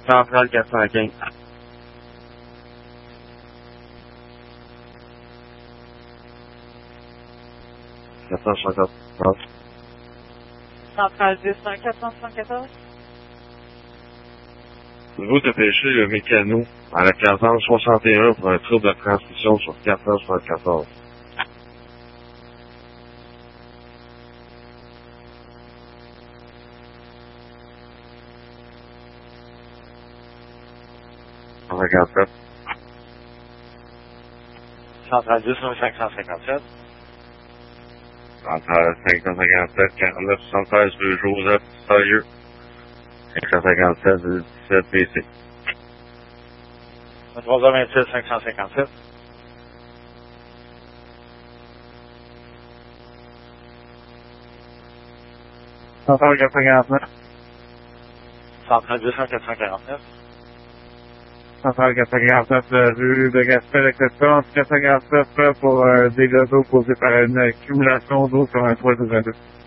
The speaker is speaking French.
Centrale 415. Centrale 10, 474. Vous dépêchez le mécano à la caserne 61 pour un trouble de transmission sur 474. Centrale 10, 557. Centrale 557, 49, 73 rue Joseph Sérieux. 557, 17 PC. 23h26, 557. Centrale 449. Centrale 10, 449. Centrale 449, rue de Gaspel, exception 449 pour des réseaux causés par une accumulation d'eau sur un toit de